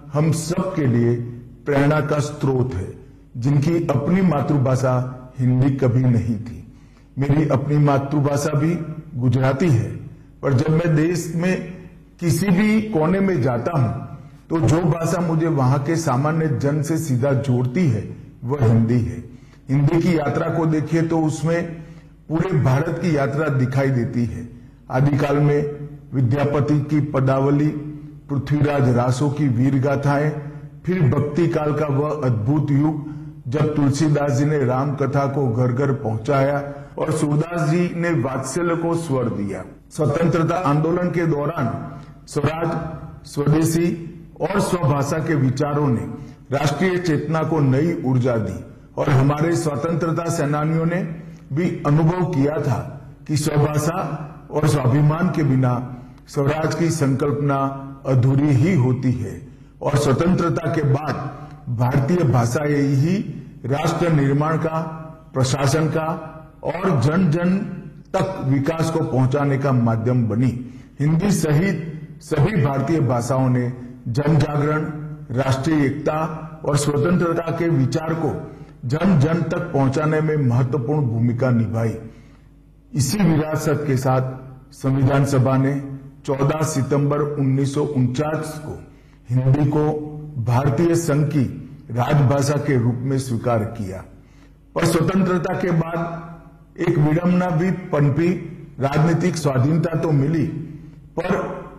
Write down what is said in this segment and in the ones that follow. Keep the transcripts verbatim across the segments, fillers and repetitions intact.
हम सब के लिए प्रेरणा का स्रोत है, जिनकी अपनी मातृभाषा हिंदी कभी नहीं थी। मेरी अपनी मातृभाषा भी गुजराती है, पर जब मैं देश में किसी भी कोने में जाता हूं तो जो भाषा मुझे वहां के सामान्य जन से सीधा जोड़ती है वह हिंदी है। हिंदी की यात्रा को देखिए तो उसमें पूरे भारत की यात्रा दिखाई देती है। आदिकाल में विद्यापति की पदावली, पृथ्वीराज रासो की वीर गाथाएं, फिर भक्ति काल का वह अद्भुत युग जब तुलसीदास जी ने राम कथा को घर घर पहुंचाया और सूरदास जी ने वात्सल्य को स्वर दिया। स्वतंत्रता आंदोलन के दौरान स्वराज, स्वदेशी और स्वभाषा के विचारों ने राष्ट्रीय चेतना को नई ऊर्जा दी और हमारे स्वतंत्रता सेनानियों ने भी अनुभव किया था कि स्वभाषा और स्वाभिमान के बिना स्वराज की संकल्पना अधूरी ही होती है और स्वतंत्रता के बाद भारतीय भाषाएं ही राष्ट्र निर्माण का, प्रशासन का और जन जन तक विकास को पहुंचाने का माध्यम बनी। हिंदी सहित सभी भारतीय भाषाओं ने जन जागरण, राष्ट्रीय एकता और स्वतंत्रता के विचार को जन जन तक पहुंचाने में महत्वपूर्ण भूमिका निभाई। इसी विरासत के साथ संविधान सभा ने चौदह सितंबर उन्नीस सौ उनचास को हिंदी को भारतीय संघ की राजभाषा के रूप में स्वीकार किया। पर स्वतंत्रता के बाद एक विडंबना भी पनपी। राजनीतिक स्वाधीनता तो मिली, पर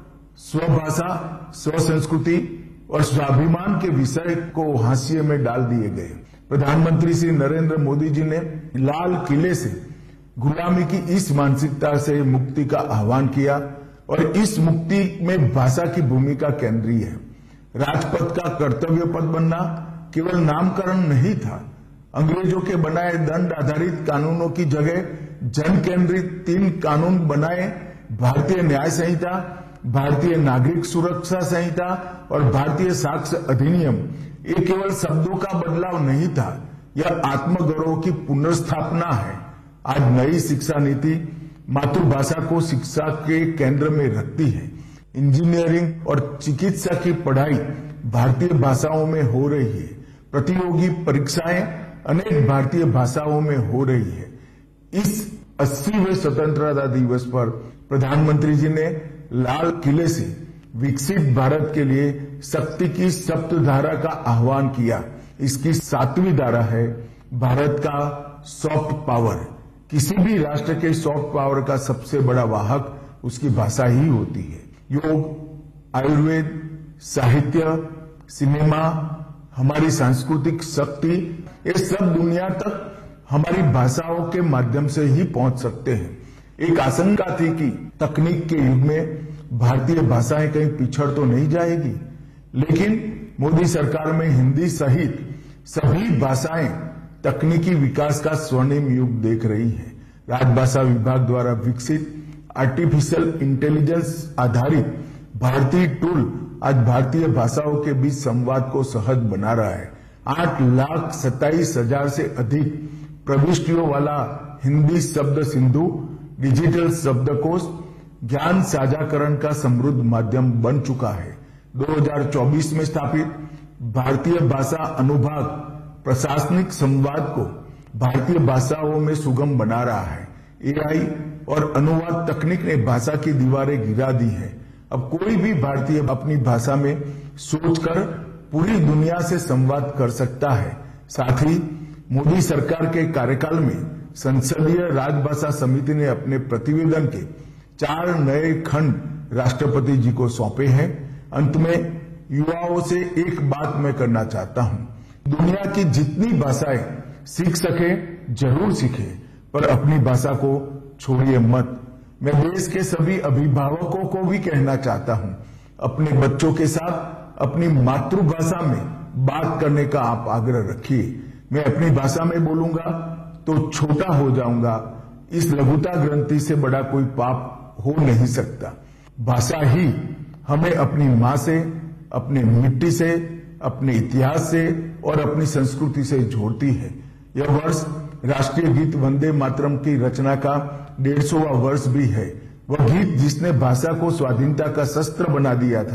स्वभाषा, स्वसंस्कृति और स्वाभिमान के विषय को हाशिए में डाल दिए गए। प्रधानमंत्री श्री नरेंद्र मोदी जी ने लाल किले से गुलामी की इस मानसिकता से मुक्ति का आह्वान किया और इस मुक्ति में भाषा की भूमिका केंद्रीय है। राजपथ का कर्तव्य पथ बनना केवल नामकरण नहीं था। अंग्रेजों के बनाए दंड आधारित कानूनों की जगह जन केंद्रित तीन कानून बनाए। भारतीय न्याय संहिता, भारतीय नागरिक सुरक्षा संहिता और भारतीय साक्ष्य अधिनियम ये केवल शब्दों का बदलाव नहीं था, यह आत्मगौरव की पुनर्स्थापना है। आज नई शिक्षा नीति मातृभाषा को शिक्षा के केंद्र में रखती है। इंजीनियरिंग और चिकित्सा की पढ़ाई भारतीय भाषाओं में हो रही है। प्रतियोगी परीक्षाएं अनेक भारतीय भाषाओं में हो रही है। इस अस्सीवें स्वतंत्रता दिवस पर प्रधानमंत्री जी ने लाल किले से विकसित भारत के लिए शक्ति की सप्त धारा का आह्वान किया। इसकी सातवीं धारा है भारत का सॉफ्ट पावर। किसी भी राष्ट्र के सॉफ्ट पावर का सबसे बड़ा वाहक उसकी भाषा ही होती है। योग, आयुर्वेद, साहित्य, सिनेमा, हमारी सांस्कृतिक शक्ति, ये सब दुनिया तक हमारी भाषाओं के माध्यम से ही पहुंच सकते हैं। एक आशंका थी कि तकनीक के युग में भारतीय भाषाएं कहीं पिछड़ तो नहीं जाएगी, लेकिन मोदी सरकार में हिंदी सहित सभी भाषाएं तकनीकी विकास का स्वर्णिम युग देख रही है। राजभाषा विभाग द्वारा विकसित आर्टिफिशियल इंटेलिजेंस आधारित भारतीय टूल आज भारतीय भाषाओं के बीच संवाद को सहज बना रहा है। आठ लाख सत्ताईस हजार से अधिक प्रविष्टियों वाला हिंदी शब्द सिंधु डिजिटल शब्दकोश ज्ञान साझाकरण का समृद्ध माध्यम बन चुका है। दो हज़ार चौबीस में स्थापित भारतीय भाषा अनुभाग प्रशासनिक संवाद को भारतीय भाषाओं में सुगम बना रहा है। एआई और अनुवाद तकनीक ने भाषा की दीवारें गिरा दी है। अब कोई भी भारतीय अपनी भाषा में सोचकर पूरी दुनिया से संवाद कर सकता है। साथ ही मोदी सरकार के कार्यकाल में संसदीय राजभाषा समिति ने अपने प्रतिवेदन के चार नए खंड राष्ट्रपति जी को सौंपे हैं। अंत में युवाओं से एक बात मैं करना चाहता हूं, दुनिया की जितनी भाषाएं सीख सके जरूर सीखे, पर अपनी भाषा को छोड़िए मत। मैं देश के सभी अभिभावकों को भी कहना चाहता हूं, अपने बच्चों के साथ अपनी मातृभाषा में बात करने का आप आग्रह रखिए। मैं अपनी भाषा में बोलूंगा तो छोटा हो जाऊंगा, इस लघुता ग्रंथि से बड़ा कोई पाप हो नहीं सकता। भाषा ही हमें अपनी मां से, अपनी मिट्टी से, अपने इतिहास से और अपनी संस्कृति से जोड़ती है। यह वर्ष राष्ट्रीय गीत वंदे मातरम की रचना का डेढ़ सौवां वर्ष भी है। वह गीत जिसने भाषा को स्वाधीनता का शस्त्र बना दिया था,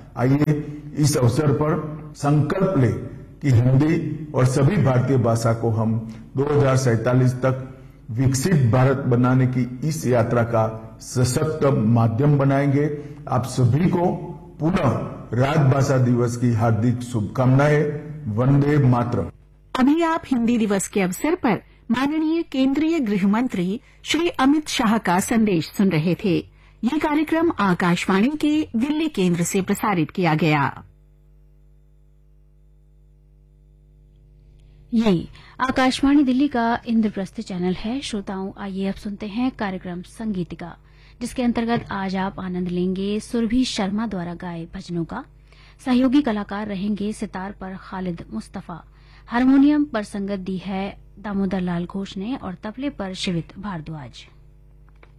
आइए इस अवसर पर संकल्प ले कि हिंदी और सभी भारतीय भाषा को हम दो हज़ार सैंतालीस तक विकसित भारत बनाने की इस यात्रा का सशक्त माध्यम बनाएंगे। आप सभी को पुनः राजभाषा दिवस की हार्दिक शुभकामनाएं। वंदे मातरम। अभी आप हिंदी दिवस के अवसर पर माननीय केंद्रीय गृह मंत्री श्री अमित शाह का संदेश सुन रहे थे। ये कार्यक्रम आकाशवाणी के दिल्ली केंद्र से प्रसारित किया गया। ये आकाशवाणी दिल्ली का इंद्रप्रस्थ चैनल है। श्रोताओं, आइए अब सुनते हैं कार्यक्रम संगीतिका, जिसके अंतर्गत आज आप आनंद लेंगे सुरभि शर्मा द्वारा गाए भजनों का। सहयोगी कलाकार रहेंगे सितार पर खालिद मुस्तफा, हारमोनियम पर संगत दी है दामोदर लाल घोष ने और तबले पर शिवित भारद्वाज।